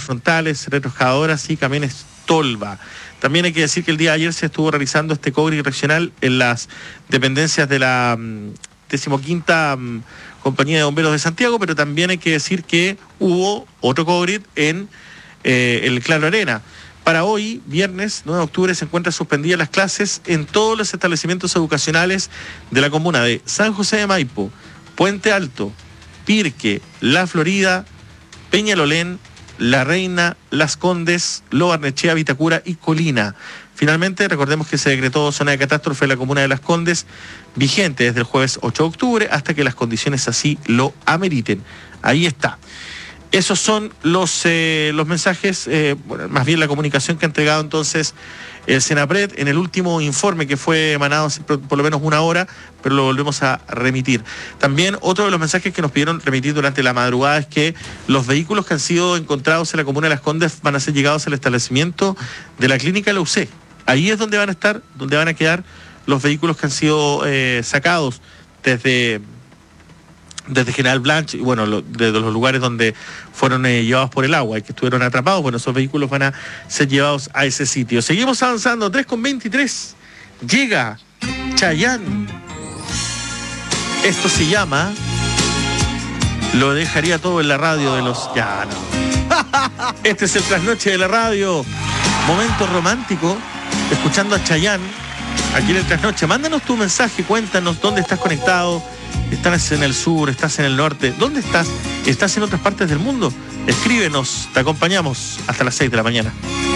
frontales, retroexcavadoras y camiones tolva. También hay que decir que el día de ayer se estuvo realizando este cobre regional en las dependencias de la 15ª Compañía de Bomberos de Santiago, pero también hay que decir que hubo otro cobre en el Claro Arena. Para hoy, viernes 9 de octubre, se encuentran suspendidas las clases en todos los establecimientos educacionales de la comuna de San José de Maipo, Puente Alto, Pirque, La Florida, Peñalolén, La Reina, Las Condes, Lo Barnechea, Vitacura y Colina. Finalmente, recordemos que se decretó zona de catástrofe en la comuna de Las Condes, vigente desde el jueves 8 de octubre hasta que las condiciones así lo ameriten. Ahí está. Esos son los mensajes, más bien la comunicación que ha entregado entonces el Senapred en el último informe que fue emanado hace por lo menos una hora, pero lo volvemos a remitir. También otro de los mensajes que nos pidieron remitir durante la madrugada es que los vehículos que han sido encontrados en la comuna de Las Condes van a ser llegados al establecimiento de la clínica La UC. Ahí es donde van a estar, donde van a quedar los vehículos que han sido sacados desde General Blanche, y bueno, de los lugares donde fueron llevados por el agua y que estuvieron atrapados. Bueno, esos vehículos van a ser llevados a ese sitio. Seguimos avanzando, 3:23. Llega Chayanne. Esto se llama Lo dejaría todo en la radio de los... Ya, no. Este es el trasnoche de la radio. Momento romántico, escuchando a Chayanne aquí en el trasnoche. Mándanos tu mensaje, cuéntanos dónde estás conectado. ¿Estás en el sur? ¿Estás en el norte? ¿Dónde estás? ¿Estás en otras partes del mundo? Escríbenos, te acompañamos hasta las 6 de la mañana.